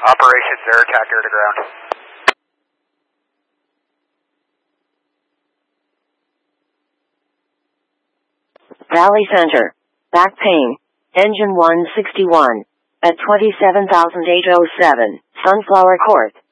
Operations air attack air to ground. Valley Center. Back pain. Engine 161. At 27,807. Sunflower Court.